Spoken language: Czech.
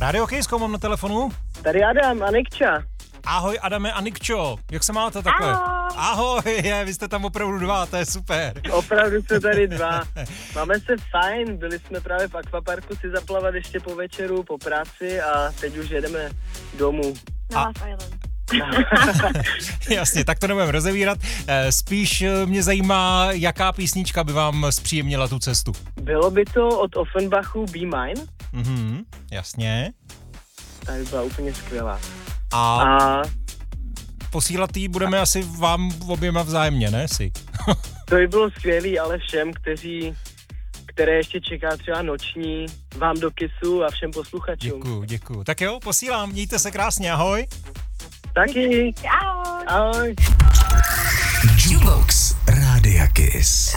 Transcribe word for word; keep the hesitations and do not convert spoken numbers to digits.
Radio Kiss, koho mám na telefonu? Tady Adam a Nikča. Ahoj Adame a Nikčo, jak se máte takhle? Ahoj. Ahoj, je, vy jste tam opravdu dva, to je super. Opravdu jsme tady dva. Máme se fajn, byli jsme právě v akvaparku si zaplavat ještě po večeru, po práci a teď už jedeme domů. Na Love Island. Jasně, tak to nebudeme rozevírat. Spíš mě zajímá, jaká písnička by vám zpříjemnila tu cestu. Bylo by to od Offenbachu Be Mine? Mhm, jasně. Ta by byla úplně skvělá. A, A posílat jí budeme asi vám oběma vzájemně, ne si? to by bylo skvělý, ale všem, kteří, které ještě čeká třeba noční, vám do Kissu a všem posluchačům. Děkuju, děkuju. Tak jo, posílám, mějte se krásně, ahoj. Taky. Ahoj. Ahoj. Jukebox Rádia Kiss.